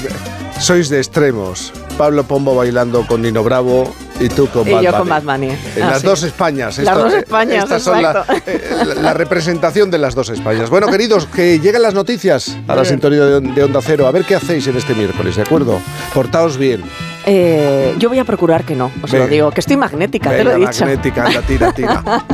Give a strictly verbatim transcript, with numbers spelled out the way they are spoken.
sois de extremos. Pablo Pombo bailando con Nino Bravo y tú con y Bad yo Bunny. con Bad Bunny. En Ah, las sí. dos Españas. Las Esto, dos Españas, Estas son la, eh, la, la representación de las dos Españas. Bueno, queridos, que lleguen las noticias a la sintonía de, de Onda Cero. A ver qué hacéis en este miércoles, ¿de acuerdo? Portaos bien. Eh, yo voy a procurar que no, os Venga. lo digo, que estoy magnética, Venga, te lo he dicho. magnética, anda, tira, tira.